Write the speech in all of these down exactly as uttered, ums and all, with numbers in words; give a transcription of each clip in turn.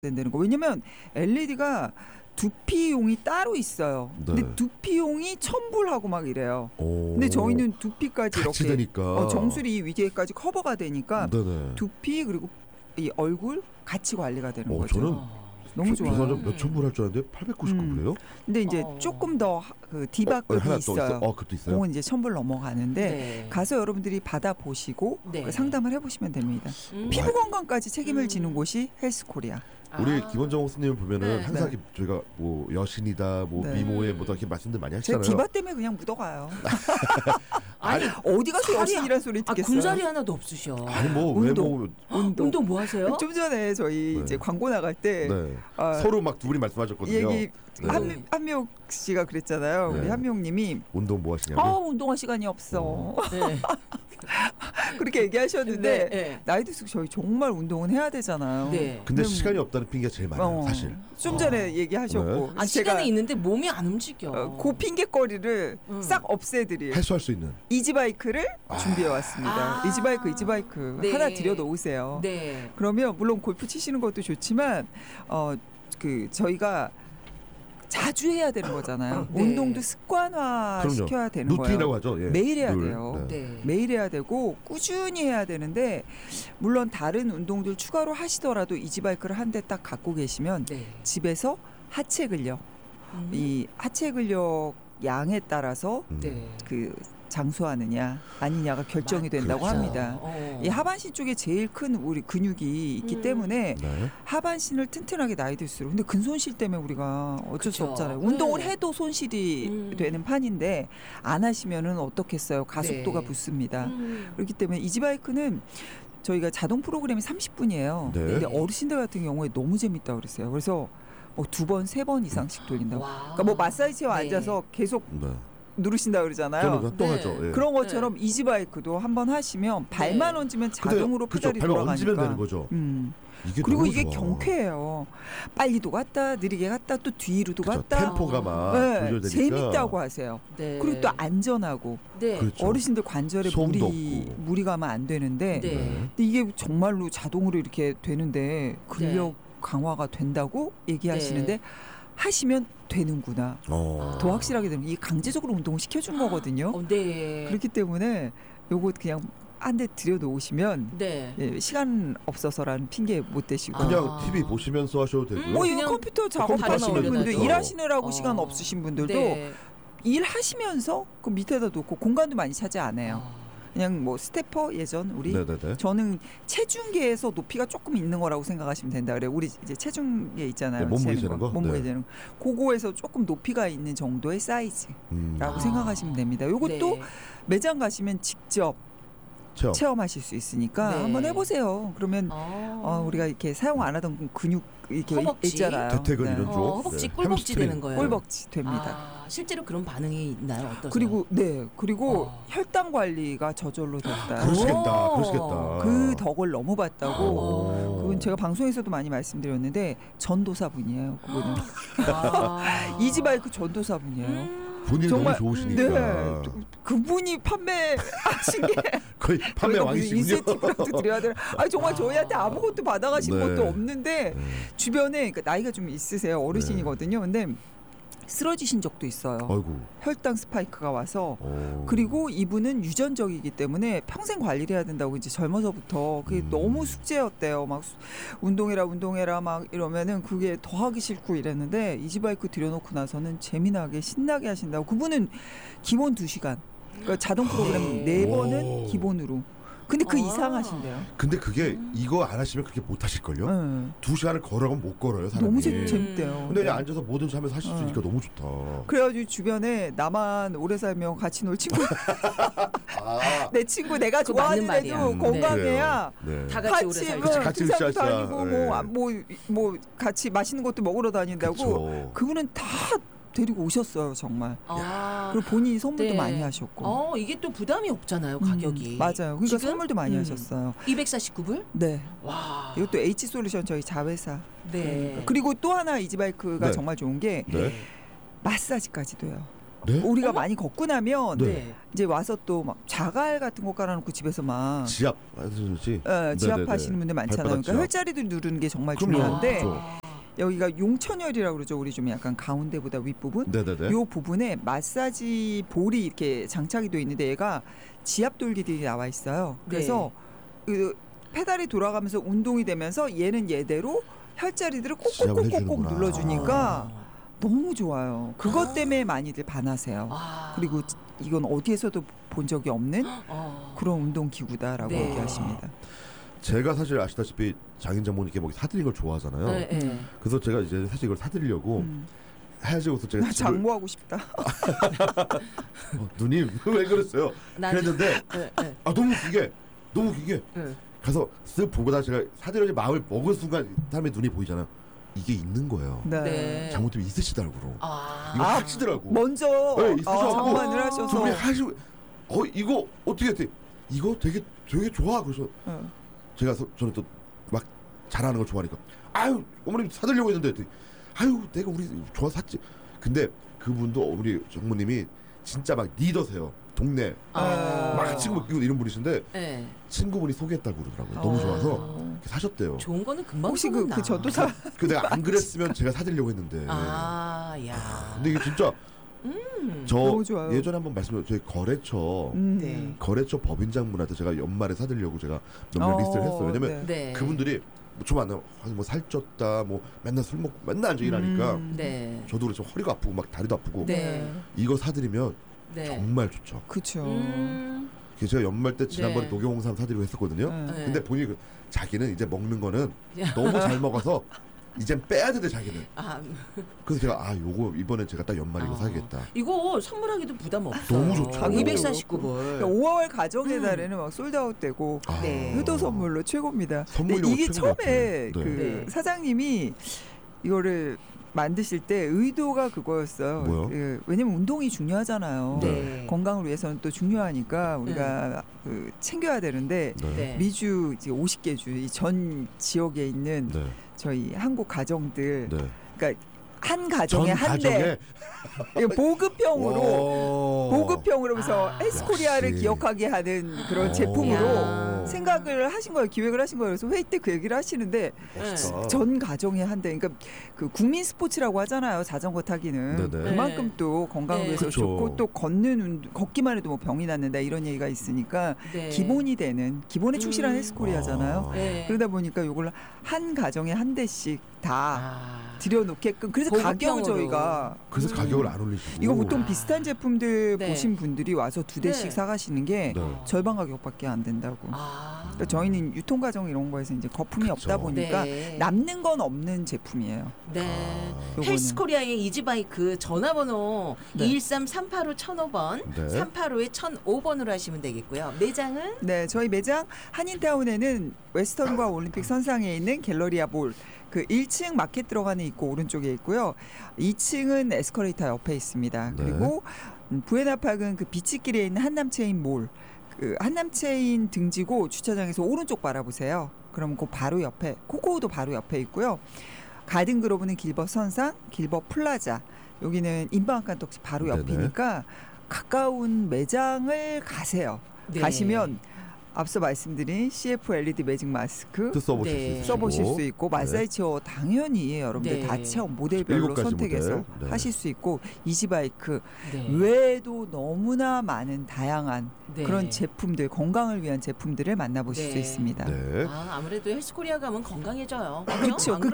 된다는 거. 왜냐면 엘이디가 두피용이 따로 있어요. 네. 근데 두피용이 첨불하고 막 이래요. 오. 근데 저희는 두피까지 같이 이렇게 되니까. 어, 정수리 위에까지 커버가 되니까 네네. 두피 그리고 이 얼굴 같이 관리가 되는 어, 거죠. 저는 너무 좋아요. 계산은 몇 천불 할 줄 알았는데 팔백구십구 불이에요? 음. 근데 이제 어. 조금 더 그 디바급이 어, 하나 또 있어요. 있어. 어, 그것도 있어요. 그건 이제 천불 넘어가는데 네. 가서 여러분들이 받아 보시고 네. 상담을 해보시면 됩니다. 음. 피부 건강까지 책임을 음. 지는 곳이 헬스코리아. 우리 아. 김원정 호스님 보면은 네. 항상 네. 이렇게 저희가 뭐 여신이다, 뭐 네. 미모에 뭐 이렇게 말씀들 많이 제가 하시잖아요. 디바 때문에 그냥 묻어가요. 아니, 어디 가서 살이- 여신이란 소리 아, 듣겠어요. 군살이 하나도 없으셔. 아니 뭐 운동. 외모 운동. 운동 뭐 하세요? 좀 전에 저희 네. 이제 광고 나갈 때 네. 아, 서로 막 두 분이 말씀하셨거든요. 얘기 네. 한, 한미옥 씨가 그랬잖아요. 네. 우리 한미옥님이 운동 뭐 하시냐고. 아 운동할 시간이 없어. 네. 그렇게 얘기하셨는데 네, 네. 나이 들수록 저희 정말 운동은 해야 되잖아요. 네. 근데 음. 시간이 없다는 핑계가 제일 많아요, 어, 사실. 좀 전에 얘기하셨고 네. 아, 제가 시간이 있는데 몸이 안 움직여. 어, 그 핑계거리를 음. 싹 없애드릴 해소할 수 있는. 이지바이크를 아. 준비해 왔습니다. 아. 이지바이크 이지바이크 네. 하나 들여놓으세요. 네. 그러면 물론 골프 치시는 것도 좋지만 어 그 저희가 자주 해야 되는 거잖아요. 네. 운동도 습관화 그럼요. 시켜야 되는 루틴이라고 거예요. 하죠. 예. 매일 해야 늘. 돼요. 네. 네. 매일 해야 되고 꾸준히 해야 되는데 물론 다른 운동들 추가로 하시더라도 이지바이크를 한 대 딱 갖고 계시면 네. 집에서 하체 근력 음. 이 하체 근력 양에 따라서 음. 네. 그 장수하느냐 아니냐가 결정이 된다고 그렇죠. 합니다. 어. 이 하반신 쪽에 제일 큰 우리 근육이 있기 음. 때문에 네. 하반신을 튼튼하게 나이 들수록 근데 근손실 때문에 우리가 어쩔 수 그쵸. 없잖아요. 운동을 네. 해도 손실이 음. 되는 판인데 안 하시면은 어떻겠어요. 가속도가 네. 붙습니다. 음. 그렇기 때문에 이지바이크는 저희가 자동 프로그램이 삼십 분이에요. 네. 근데 어르신들 같은 경우에 너무 재밌다 그랬어요. 그래서 뭐 두 번, 세 번 이상씩 돌린다고. 와. 그러니까 뭐 마사지 체어 네. 앉아서 계속 네. 누르신다 그러잖아요. 저는 또 네. 하죠. 예. 그런 것처럼 이지바이크도 한번 하시면 발만 얹으면 자동으로 그죠. 페달이 발만 돌아가니까. 얹으면 되는 거죠. 음. 이게 그리고 너무 이게 좋아. 경쾌해요. 빨리도 갔다 느리게 갔다 또 뒤로도 그죠. 갔다. 템포가 막 네, 조절되니까. 재밌다고 하세요. 네. 그리고 또 안전하고 네. 그렇죠. 어르신들 관절에 소음도 무리 없고. 무리 가면 안 되는데 네. 근데 이게 정말로 자동으로 이렇게 되는데 근력 네. 강화가 된다고 얘기하시는데 네. 하시면 되는구나. 어. 더 확실하게 되는 이 강제적으로 운동을 시켜준 거거든요. 어, 네. 그렇기 때문에 요거 그냥 한 대 들여놓으시면 네. 예, 시간 없어서라는 핑계 못 대시고 그냥 아. 티비 보시면서 하셔도 되고요. 음, 뭐 이거 그냥 컴퓨터 컴퓨터 작업하시는 하시면 분들 되죠. 일하시느라고 어. 시간 없으신 분들도 네. 일하시면서 그 밑에다 놓고 공간도 많이 차지 않아요. 아. 그냥 뭐 스태퍼 예전 우리 네네네. 저는 체중계에서 높이가 조금 있는 거라고 생각하시면 된다 그래요. 우리 이제 체중계 있잖아요. 네, 몸무게 재는 재는 거? 몸무게 네. 재는 거. 그거에서 조금 높이가 있는 정도의 사이즈라고 음. 아. 생각하시면 됩니다. 요것도 네. 매장 가시면 직접 체험. 체험하실 수 있으니까 네. 한번 해보세요. 그러면 아. 어, 우리가 이렇게 사용 안 하던 근육 이렇게 허벅지? 있잖아요. 대퇴근 네. 이런 쪽. 어, 허벅지 네. 꿀벅지 햄스트링. 되는 거예요. 꿀벅지 됩니다. 아, 실제로 그런 반응이 있나요? 어떠세요? 그리고 네 그리고 어. 혈당 관리가 저절로 됐다. 그러시겠다. 오. 그러시겠다. 그 덕을 너무 봤다고. 오. 그건 제가 방송에서도 많이 말씀드렸는데 전도사분이에요. 그분은 아. 이지바이크 전도사분이에요. 음. 본인이 정말 너무 좋으시니까. 네, 그분이 판매하신 게 거의 판매 저희가 무슨 왕이시군요. 인센티브라도 드려야 되나? 아니 정말 저희한테 아무것도 받아가신 네. 것도 없는데 네. 주변에 그러니까 나이가 좀 있으세요. 어르신이거든요. 근데 쓰러지신 적도 있어요. 아이고. 혈당 스파이크가 와서 오. 그리고 이분은 유전적이기 때문에 평생 관리를 해야 된다고 이제 젊어서부터 그게 음. 너무 숙제였대요. 막 수- 운동해라 운동해라 막 이러면은 그게 더 하기 싫고 이랬는데 이지바이크 들여놓고 나서는 재미나게 신나게 하신다고. 그분은 기본 두 시간. 그러니까 자동 프로그램 네 오. 번은 기본으로. 근데 그 아. 이상 하신대요. 근데 그게 이거 안 하시면 그렇게 못 하실걸요? 응. 두 시간을 걸어가면 못 걸어요, 사람이. 너무 재, 음. 재밌대요. 근데 그냥 앉아서 뭐든지 하면서 하실 수 어. 있으니까 너무 좋다. 그래가지고 주변에 나만 오래 살면 같이 놀 친구 아. 내 친구 내가 그거 맞는 좋아하는 말이야. 애도 음, 건강해야 네. 다 같이 오래 같이 살자. 뭐 같이 같이 등산도 으쌰으쌰. 다니고 네. 뭐 뭐 뭐 같이 맛있는 것도 먹으러 다닌다고 그쵸. 그분은 다 데리고 오셨어요 정말. 아. 그리고 본인이 선물도 네. 많이 하셨고. 어, 이게 또 부담이 없잖아요, 음, 가격이. 맞아요. 그러니까 지금? 선물도 많이 음. 하셨어요. 이백사십구 불? 네. 와. 이것도 H 솔루션 저희 자회사. 네. 그리고 또 하나 이지바이크가 네. 정말 좋은 게 네. 마사지까지 돼요. 네? 우리가 어머? 많이 걷고 나면 네. 네. 이제 와서 또 막 자갈 같은 거 깔아놓고 집에서 막 지압 하시지? 어, 지압하시는 네네네. 분들 많잖아요. 발바닥 그러니까 지압. 혈자리들 누르는 게 정말 그럼요. 중요한데 그렇죠. 여기가 용천혈이라고 그러죠. 우리 좀 약간 가운데보다 윗부분. 네네네. 요 부분에 마사지 볼이 이렇게 장착이 돼 있는데 얘가 지압 돌기들이 나와 있어요. 그래서 그 페달이 돌아가면서 운동이 되면서 얘는 얘대로 혈자리들을 지압을 꼭꼭꼭꼭 해주는구나. 눌러주니까 아. 너무 좋아요. 그것 때문에 많이들 반하세요. 아. 그리고 이건 어디에서도 본 적이 없는 어. 그런 운동 기구다라고 네. 얘기하십니다. 제가 사실 아시다시피 장인 장모님께 뭐 사드리는 걸 좋아하잖아요. 네, 네. 그래서 제가 이제 사실 이걸 사드리려고 음. 헤어지고서 제가 나 집을- 장모하고 싶다. 어, 누님 왜 그랬어요? 난- 그랬는데 네, 네, 아 너무 기게 너무 기게 네. 가서 쓱 보고다 제가 사드리는 마음을 먹은 순간 사람의 눈이 보이잖아요. 이게 있는 거예요. 네. 네. 장모님이 있으시더라고요. 아. 이거 아, 하시더라고. 먼저 네, 어, 있으셔갖고 장관을 하셔서 저분이 하시고 어 이거 어떻게 했대? 이거 되게 되게 좋아. 그래서 어. 제가 서, 저는 또 막 잘하는 걸 좋아하니까 아유 어머님 사드리려고 했는데 했더니, 아유 내가 우리 좋아 샀지. 근데 그분도 우리 장모님이 진짜 막 리더세요. 동네 아. 막 친구 이런 분이신데 네. 친구분이 소개했다고 그러더라고요. 너무 어. 좋아서 이렇게 사셨대요. 좋은 거는 금방 혹시 그, 소문나. 그 전도사 그 내가 안 그랬으면 제가 사드리려고 했는데. 아, 야. 근데 이게 진짜 음. 저 너무 좋아요. 예전에 한번 말씀드렸 저희 거래처 음. 네. 거래처 법인장분한테 제가 연말에 사드리려고 제가 몇몇 어, 리스트를 했어요. 왜냐면 네. 네. 그분들이 좀 안 나와. 뭐 살쪘다, 뭐 맨날 술 먹고 맨날 앉아 일하니까 음. 네. 저도 그래서 허리가 아프고 막 다리도 아프고 네. 이거 사드리면 네. 정말 좋죠. 그쵸. 음. 그래서 제가 연말 때 지난번에 네. 녹용홍삼 사드리고 했었거든요. 네. 네. 근데 본인이 그- 자기는 이제 먹는 거는 너무 잘 먹어서 이젠 빼야 된대 자기는. 아, 그래서 제가 아 요거 이번에 제가 딱 연말 이거 아. 사야겠다. 이거 선물하기도 부담 없어. 너무 좋죠. 이백사십구 불. 그러니까 오월 가정의 음. 달에는 막 솔드아웃되고 아. 네. 효도 선물로 최고입니다. 선물용으로 근데 이게 최고인 것 처음에 같아요. 그 네. 사장님이 이거를 만드실 때 의도가 그거였어요. 뭐요? 그, 왜냐면 운동이 중요하잖아요. 네. 건강을 위해서는 또 중요하니까 우리가 그 챙겨야 되는데 네. 네. 미주 이제 오십 개 주 이 전 지역에 있는 네. 저희 한국 가정들, 네. 그러니까 한 전 가정에 한 대 가정에 보급형으로 오. 보급형으로 해서 아. 헬스코리아를 역시. 기억하게 하는 그런 오. 제품으로 야. 생각을 하신 거예요. 기획을 하신 거예요. 그래서 회의 때 그 얘기를 하시는데 멋있다. 전 가정에 한 대. 그러니까 그 국민 스포츠라고 하잖아요. 자전거 타기는. 네네. 그만큼 네. 또 건강을 네. 위해서 그쵸. 좋고 또 걷는 운동, 걷기만 해도 뭐 병이 낫는다 이런 얘기가 있으니까 네. 기본이 되는 기본에 충실한 음. 헬스코리아잖아요. 아. 네. 그러다 보니까 이걸 한 가정에 한 대씩 다 아. 들여놓게끔 그래서 보급형으로. 가격을 저희가 그래서 음. 가격을 안 올리시고. 이거 보통 아. 비슷한 제품들 네. 보신 분들이 와서 두 대씩 네. 사가시는 게 네. 절반 가격밖에 안 된다고. 아. 그러니까 저희는 유통 과정 이런 거에서 이제 거품이 그쵸. 없다 보니까 네. 남는 건 없는 제품이에요. 네. 아. 요거는. 헬스코리아의 이지바이크 전화번호 네. 이일삼 삼팔오 천오 번 네. 삼팔오에 천오 번으로 하시면 되겠고요. 매장은 네, 저희 매장 한인타운에는 웨스턴과 올림픽 선상에 있는 갤러리아 몰 그 일 층 마켓 들어가는 입구 오른쪽에 있고요. 이 층은 에스컬레이터 옆에 있습니다. 네. 그리고 음, 부에나팍은 그 비치길에 있는 한남체인 몰. 그 한남체인 등지고 주차장에서 오른쪽 바라보세요. 그럼 그 바로 옆에 코코우도 바로 옆에 있고요. 가든그로브는 길버 선상, 길버 플라자. 여기는 인방한칸 떡집 바로 네네. 옆이니까 가까운 매장을 가세요. 네. 가시면 앞서 말씀드린 씨에프 엘이디 매직 마스크 또 써보실 네. 수 있으시고. 써보실 수 있고 네. 마사지 체어 당연히 여러분들 네. 다 체험 모델별로 일곱 가지 선택해서 모델. 네. 하실 수 있고 이지바이크 네. 외에도 너무나 많은 다양한 네. 그런 제품들 건강을 위한 제품들을 만나보실 네. 수 있습니다. 네. 아, 아무래도 헬스코리아 가면 건강해져요. 그렇죠. 안 그 그렇겠습니까?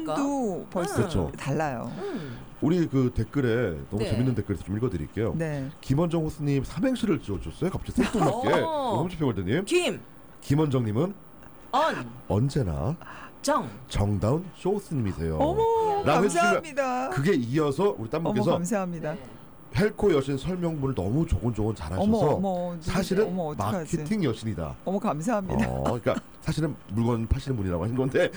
기운도 벌써 그렇죠. 달라요. 음. 우리 그 댓글에 너무 네. 재밌는 댓글에서 좀 읽어드릴게요. 네. 김원정 호스님 삼행시를 지어줬어요. 갑자기 생뚱맞게. 어. 홈쇼핑월드님. 김, 김원정님은 언, 언제나 정. 정다운 쇼호스님이세요. 어머 라고 해주시면 감사합니다. 그게 이어서 우리 어머 딴분께서 감사합니다. 네. 헬코 여신 설명문을 너무 조곤조곤 잘하셔서 어머 어머 누구- 사실은 어머 어떡하지? 마케팅 여신이다. 어머 감사합니다. 어, 그러니까 사실은 물건 파시는 분이라고 하신 건데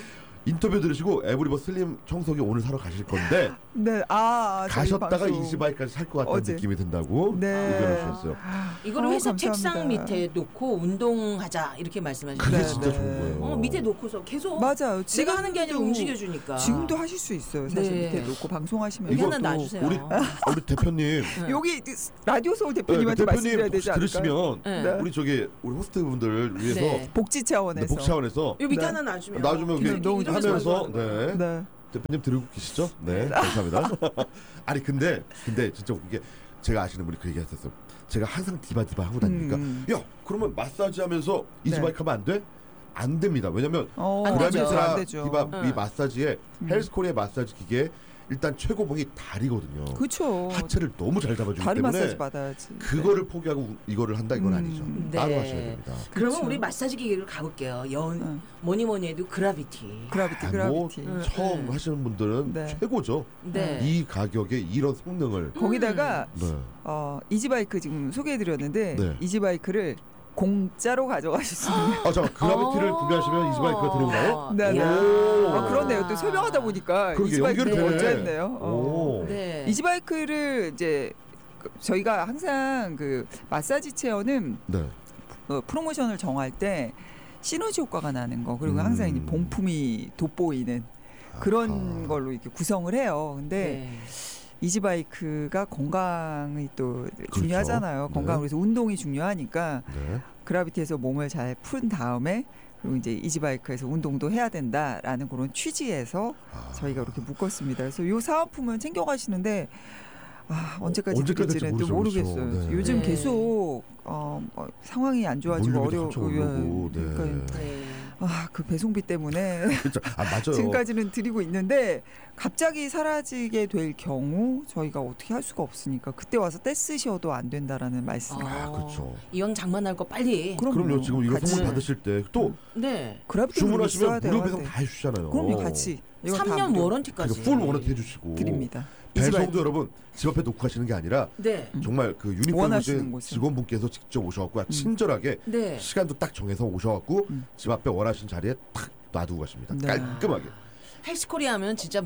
인터뷰 들으시고 에브리버 슬림 청소기 오늘 사러 가실 건데 네, 아, 저희 가셨다가 방송. 이지바이크까지 살 것 같다는 어제. 느낌이 든다고 네. 의견을 주셨어요. 이거를 어, 회사 감사합니다. 책상 밑에 놓고 운동하자 이렇게 말씀하시는 그게 네, 거예요. 진짜 네. 좋은 거예요. 어, 밑에 놓고서 계속 맞아요. 내가 하는 게 아니라 지금도- 움직여주니까. 지금도 하실 수 있어요. 사실 네. 밑에 놓고 방송하시면 여기 이거 하나 놔주세요. 우리 우리 대표님 네. 여기 라디오 서울 네, 대표님한테 말씀드려야 대표님 되지 혹시 않을까요? 들으시면 네. 우리 저기 우리 호스트분들 위해서 네. 복지 차원에서. 복 차원에서 요 밑에 네. 하나 놔주면 놔주면 계속 여기 너무 이러면서 하면서 하는 거예요. 네. 네. 대표님 들고 계시죠? 네, 감사합니다. 아니 근데 근데 진짜 이게 제가 아시는 분이 그 얘기하셨어요. 제가 항상 디바 디바 하고 다니니까 음. 야 그러면 마사지 하면서 네. 이지바이크 하면 안 돼? 안 됩니다. 왜냐면 어, 안 되죠. 그라비트라 안 되죠. 디바 이 응. 마사지에 음. 헬스코리아 마사지 기계 일단 최고봉이 다리거든요. 그렇죠. 하체를 너무 잘 잡아주기 다리 때문에 마사지 받아야지. 그거를 포기하고 이거를 한다 이건 음. 아니죠. 네. 따로 하셔야 됩니다. 그러면 그렇죠. 우리 마사지 기계를 가볼게요. 연 응. 뭐니 뭐니 해도 그라비티. 그라비티, 아, 뭐 그라비티. 음. 처음 네. 하시는 분들은 네. 최고죠. 네. 이 가격에 이런 성능을 거기다가 네. 어, 이지바이크 지금 소개해드렸는데 네. 이지바이크를 공짜로 가져가실 수 있는. 아 잠깐 그라비티를 어. 구매하시면 이지바이크가 들어오나요? 네, 네. 이야. 아, 그렇네요. 또 설명하다 보니까 그러게, 이지바이크를 연결이 되네. 결제했네요. 어. 오. 네. 이지바이크를 이제 그 저희가 항상 그 마사지 체어는 네. 어, 프로모션을 정할 때 시너지 효과가 나는 거 그리고 음. 항상 이 봉품이 돋보이는 그런 아하. 걸로 이렇게 구성을 해요. 근데 네. 이지바이크가 건강이 또 중요하잖아요. 네. 건강 그래서 운동이 중요하니까 네. 그라비티에서 몸을 잘 푼 다음에 그리고 이제 이지바이크에서 운동도 해야 된다라는 그런 취지에서 아. 저희가 그렇게 묶었습니다. 그래서 이 사은품은 챙겨가시는데 아, 언제까지 언제까지 될지는 또 모르죠, 모르겠어요. 그렇죠. 네. 요즘 네. 계속 어, 뭐 상황이 안 좋아지고 물류비도 어려워. 엄청 오르고, 네. 그러니까 네. 아, 그 배송비 때문에 그렇죠. 아 맞아요. 지금까지는 드리고 있는데 갑자기 사라지게 될 경우 저희가 어떻게 할 수가 없으니까 그때 와서 떼쓰셔도 안 된다라는 말씀. 아, 그렇죠. 이왕 장만할 거 빨리. 그럼요. 지금 이거 같이. 선물 받으실 때 또 네. 그라비티 있어야 주문하시면 돼요. 무료 배송 네. 다 해주시잖아요. 그럼요, 같이. 이건 삼 다 년 무료 워런티까지. 그러니까 풀 워런티 해주시고 드립니다. 배송도 이지바이크. 여러분 집 앞에 놓고 하시는 게 아니라 네. 정말 그 유니폼 원하시는 입으신 곳에. 직원분께서 직접 오셔갖고 친절하게 네. 시간도 딱 정해서 오셔갖고 음. 집 앞에 원하시는 자리에 딱 놔두고 가십니다. 네. 깔끔하게. 헬스코리아 하면 진짜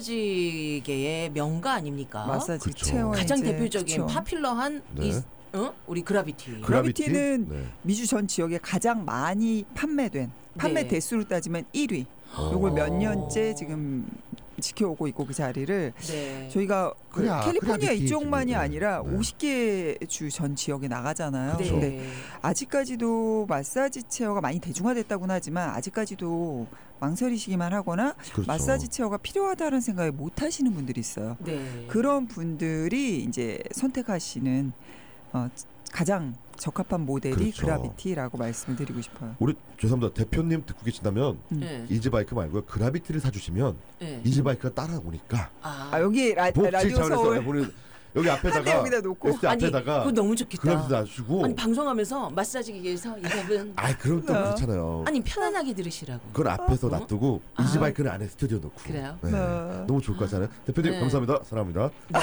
마사지계의 명가 아닙니까? 마사지 그쵸. 체어 가장 대표적인 그쵸. 파퓰러한 네. 이, 어? 우리 그라비티. 그라비티. 그라비티는 네. 미주 전 지역에 가장 많이 판매된 판매 네. 대수로 따지면 일 위. 어. 요걸 몇 년째 지금 지켜오고 있고 그 자리를 네. 저희가 그 그래, 캘리포니아 그래, 이쪽만이 네. 아니라 네. 오십 개 주 전 지역에 나가잖아요. 네. 근데 아직까지도 마사지 체어가 많이 대중화됐다고는 하지만 아직까지도 망설이시기만 하거나 그렇죠. 마사지 체어가 필요하다는 생각을 못 하시는 분들이 있어요. 네. 그런 분들이 이제 선택하시는 어, 가장 적합한 모델이 그렇죠. 그라비티라고 말씀을 드리고 싶어요. 우리 죄송합니다. 대표님 듣고 계신다면 음. 네. 이지바이크 말고요. 그라비티를 사주시면 네. 이지바이크가 따라오니까 아, 아 여기 라, 복지 라디오 차원에서 서울 우리 여기 한 대 앞에다가 여기다 놓고 에스디 아니 앞에다가 그거 너무 좋겠다. 그라비티 놔주시고 아니 방송하면서 마사지 기계에서 여러분 아 그럼 또 어. 그렇잖아요. 아니 편안하게 들으시라고. 그걸 앞에서 어? 놔두고 아. 이지바이크는 안에 스튜디오 놓고 그래요? 네. 네. 너무 좋을 것 같잖아요. 대표님 네. 감사합니다. 사랑합니다. 네.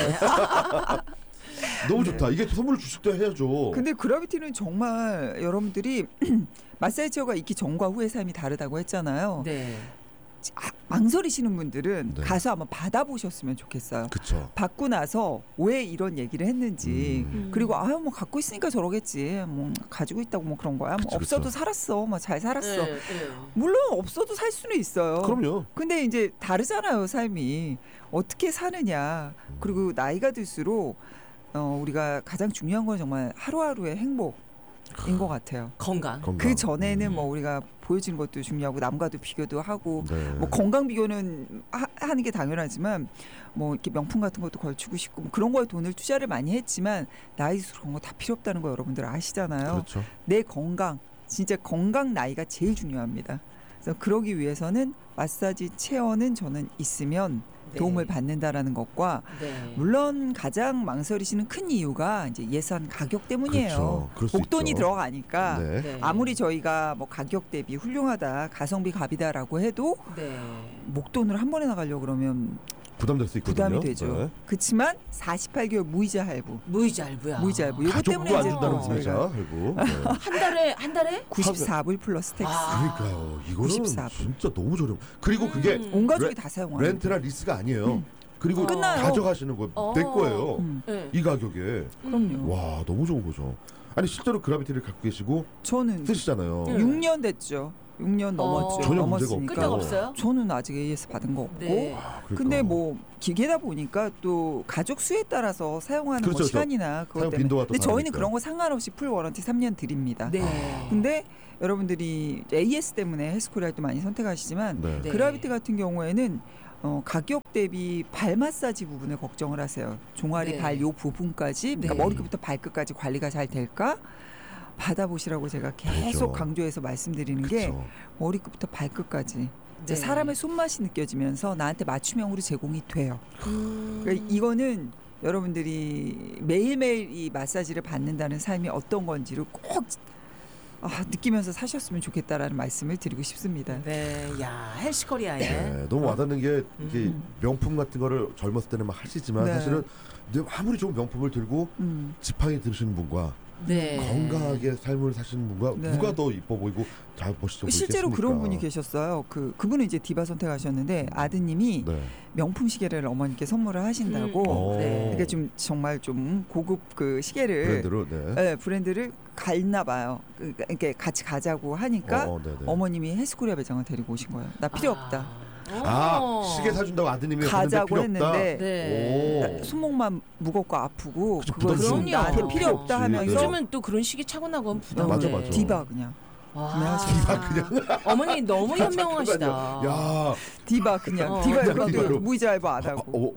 너무 좋다. 이게 선물을 주실 때 해야죠. 근데 그라비티는 정말 여러분들이 마사지 체어가 있기 전과 후의 삶이 다르다고 했잖아요. 네. 아, 망설이시는 분들은 네. 가서 한번 받아보셨으면 좋겠어요. 그쵸. 받고 나서 왜 이런 얘기를 했는지 음. 그리고 아유 뭐 갖고 있으니까 저러겠지 뭐 가지고 있다고 뭐 그런 거야 뭐 그쵸, 없어도 그쵸. 살았어 뭐 잘 살았어 네, 네. 물론 없어도 살 수는 있어요. 그럼요. 근데 이제 다르잖아요 삶이 어떻게 사느냐 그리고 나이가 들수록 어, 우리가 가장 중요한 건 정말 하루하루의 행복인 것 같아요. 건강. 건강. 그 전에는 음. 뭐 우리가 보여지는 것도 중요하고 남과도 비교도 하고 네. 뭐 건강 비교는 하, 하는 게 당연하지만 뭐 이렇게 명품 같은 것도 걸치고 싶고 뭐 그런 거에 돈을 투자를 많이 했지만 나이 들수록 그런 거 다 필요 없다는 거 여러분들 아시잖아요. 그렇죠. 내 건강 진짜 건강 나이가 제일 중요합니다. 그래서 그러기 위해서는 마사지 체어는 저는 있으면 네. 도움을 받는다라는 것과 네. 물론 가장 망설이시는 큰 이유가 이제 예산 가격 때문이에요. 그렇죠. 그럴 수 목돈이 있죠. 들어가니까 네. 네. 아무리 저희가 뭐 가격 대비 훌륭하다 가성비 갑이다라고 해도 네. 목돈을 한 번에 나가려고 그러면 부담될 수 있거든요. 부담이 되죠. 네. 그렇지만 사십팔 개월 무이자 할부. 무이자 할부야. 무이자 할부. 요거 가족도 때문에 안 이제 준다는 어, 무이자 저희가 할부. 네. 한 달에 한 달에 구십사 불 플러스 텍스. 아. 그러니까요. 이거는 구십사 불. 진짜 너무 저렴. 그리고 그게 음. 온 가족이 레- 다 사용하는. 렌트나 리스가 아니에요. 그리고 끝나요. 가져가시는 거 어. 내 거예요. 음. 네. 이 가격에. 그럼요. 와 너무 좋은 거죠. 아니 실제로 그라비티를 갖고 계시고 저는 쓰시잖아요. 음. 육 년 됐죠. 육 년 어. 넘었죠. 전혀 문제가 넘었으니까. 끄떡 없어요? 저는 아직 에이에스 받은 거 없고. 네. 아, 그러니까. 근데 뭐 기계다 보니까 또 가족 수에 따라서 사용하는 그렇죠, 뭐 그렇죠. 시간이나 그것 사용 때문에. 빈도가 또 근데 저희는 다르니까. 그런 거 상관없이 풀 워런티 삼 년 드립니다. 네. 근데 여러분들이 에이에스 때문에 헬스코리아도 많이 선택하시지만 네. 네. 그라비티 같은 경우에는 어, 가격 대비 발 마사지 부분을 걱정을 하세요. 종아리 네. 발 요 부분까지 그러니까 네. 머리끝부터 발끝까지 관리가 잘 될까? 받아보시라고 제가 계속 그렇죠. 강조해서 말씀드리는 게 그쵸. 머리끝부터 발끝까지 이제 네. 사람의 손맛이 느껴지면서 나한테 맞춤형으로 제공이 돼요. 음. 그러니까 이거는 여러분들이 매일매일 이 마사지를 받는다는 삶이 어떤 건지를 꼭 아, 느끼면서 사셨으면 좋겠다라는 말씀을 드리고 싶습니다. 네, 야 헬스코리아에 네, 너무 와닿는 게 이게 음. 명품 같은 거를 젊었을 때는 막 하시지만 네. 사실은 내가 아무리 좋은 명품을 들고 음. 지팡이 들으시는 분과 네. 건강하게 삶을 사시는 분과 네. 누가 더 이뻐 보이고 잘 멋있어 보이겠습니까? 실제로 그런 분이 계셨어요. 그 그분은 이제 디바 선택하셨는데 아드님이 네. 명품 시계를 어머니께 선물을 하신다고. 오. 네. 그러니까 좀 정말 좀 고급 그 시계를 브랜드로 네. 네, 브랜드를 갔나 봐요. 그- 그러니까 같이 가자고 하니까 어, 어, 네네. 어머님이 헬스코리아 매장을 데리고 오신 거예요. 나 필요 없다. 아 어. 시계 사준다고 아드님이 가자고 하는데 필요 없다? 했는데 네. 오. 손목만 무겁고 아프고 그쵸, 그걸 부담스러워. 좀 나한테 그럼요. 필요 없다 그렇지. 하면서 요즘은 또 그런 시기 차고 나가면 부담돼. 맞아, 맞아. 디바 그냥 아, 구매하셨어요. 어머니 너무 현명하시다. 야, 디바 그냥 어. 디바 디바로. 이것도 무이자 알바 안 아, 하고. 오,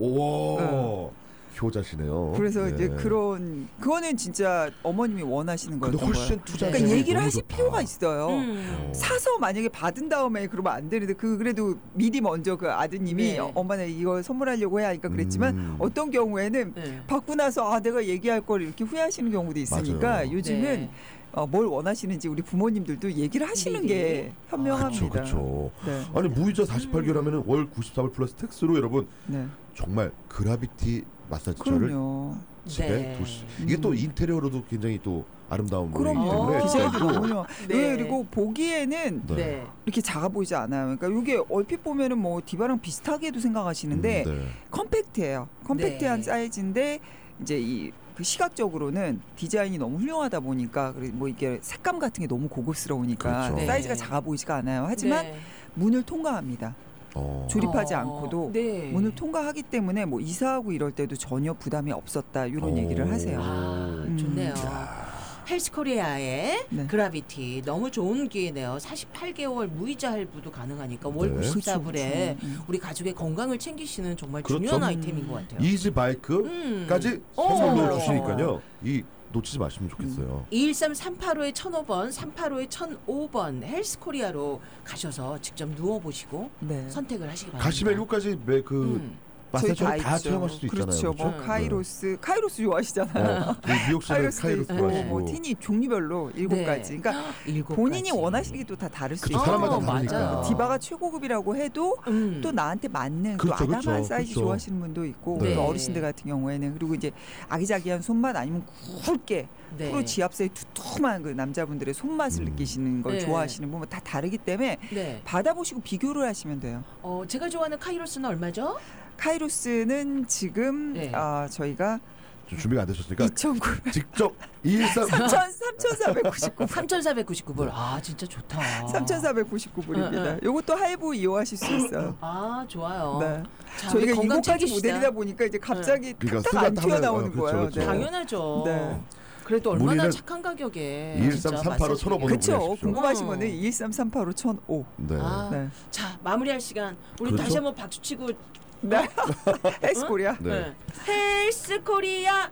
오. 효자시네요. 그래서 네. 이제 그런 그거는 진짜 어머님이 원하시는 근데 거였던 훨씬 거예요. 투자. 그러니까 얘기를 하실 필요가 있어요. 음. 사서 만약에 받은 다음에 그러면 안 되는데 그 그래도 미리 먼저 그 아드님이 네. 어, 엄마 나 이거 선물하려고 해 하니까 그랬지만 음. 어떤 경우에는 네. 받고 나서 아 내가 얘기할 걸 이렇게 후회하시는 경우도 있으니까 맞아요. 요즘은 네. 어, 뭘 원하시는지 우리 부모님들도 얘기를 하시는 미리. 게 현명합니다. 그렇죠, 그렇죠. 네. 아니 무이자 사십팔 개월하면은 월 구십사 불 플러스 텍스로 여러분 네. 정말 그라비티 마사지처를 그럼요. 집에 네. 두시. 이게 또 인테리어로도 굉장히 또 아름다운 그럼요. 물이기 때문에 디자인도 또 너무 좋아. 네. 네. 그리고 보기에는 네. 네. 이렇게 작아 보이지 않아요. 그러니까 이게 얼핏 보면은 뭐 디바랑 비슷하게도 생각하시는데 음, 네. 컴팩트해요. 컴팩트한 네. 사이즈인데 이제 이 그 시각적으로는 디자인이 너무 훌륭하다 보니까 그리고 뭐 이게 색감 같은 게 너무 고급스러우니까 그렇죠. 사이즈가 네. 작아 보이지가 않아요. 하지만 네. 문을 통과합니다. 어. 조립하지 어, 않고도 네. 문을 통과하기 때문에 뭐 이사하고 이럴 때도 전혀 부담이 없었다 이런 오. 얘기를 하세요. 아, 음. 좋네요. 헬스코리아의 네. 그라비티 너무 좋은 기회네요. 사십팔 개월 무이자 할부도 가능하니까 월 네. 구십사 불에 그렇죠, 그렇죠. 우리 가족의 건강을 챙기시는 정말 그렇죠. 중요한 음. 아이템인 것 같아요. 이지 바이크까지 음. 선물로 어. 주시니까요. 이 놓치지 마시면 좋겠어요. 이일삼 삼팔오에 천오 번, 삼팔오에 천오 번 헬스코리아로 가셔서 직접 누워보시고 네. 선택을 하시기 바랍니다. 가시면 이거까지 매그 음. 마사지를 다 있죠. 체험하실 수 있잖아요. 그렇죠. 뭐 그렇죠? 카이로스, 카이로스 좋아하시잖아요. 어, 이 미국 씨는 카이로스 카이로스 있고 좋아하시고 뭐 티니 종류별로 일곱 네. 가지. 그러니까 일곱 본인이 가지. 원하시는 게 또 다 다를 수 그쵸, 있어요. 사람마다 어, 다르니까. 맞아요. 디바가 최고급이라고 해도 음. 또 나한테 맞는 그렇죠, 또 아담한 그렇죠, 사이즈 그렇죠. 좋아하시는 분도 있고 네. 또 어르신들 같은 경우에는 그리고 이제 아기자기한 손맛 아니면 굵게 네. 프로 지압사의 두툼한 그 남자분들의 손맛을 음. 느끼시는 걸 네. 좋아하시는 분은 다 다르기 때문에 네. 받아보시고 비교를 하시면 돼요. 어, 제가 좋아하는 카이로스는 얼마죠? 카이로스는 지금 네. 아, 저희가 좀 준비가 안 되셨으니까 이천구백 직접 이일삼 삼천사백구십구 불 삼천사백구십구 불. 아, 진짜 좋다. 삼천사백구십구 불입니다. 응, 응. 요것도 할부 이용하실 수 있어요. 아, 좋아요. 네. 자, 저희가 우리 건강 이거까지 챙기시다. 모델이다 보니까 이제 갑자기 그러니까 탁탁 안 쓰다 하면, 튀어나오는 어, 그렇죠, 거예요. 그렇죠. 네. 당연하죠. 네. 그래도 얼마나 문의는 착한 가격에 이일삼 진짜 삼팔오 마사지 천오 번으로 기계. 그렇죠. 보내십시오. 궁금하신 음. 거는 이일삼삼팔오 천오. 네. 아, 네. 자, 마무리할 시간. 우리 그렇죠? 다시 한번 박수 치고 네. 헬스코리아. 네. 네. 헬스코리아.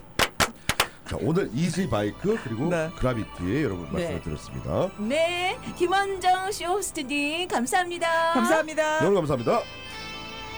자, 오늘 이지 바이크 그리고 네. 그라비티 여러분 네. 말씀을 드렸습니다. 네. 김원정 씨 호스트님 감사합니다. 감사합니다. 여러분 감사합니다.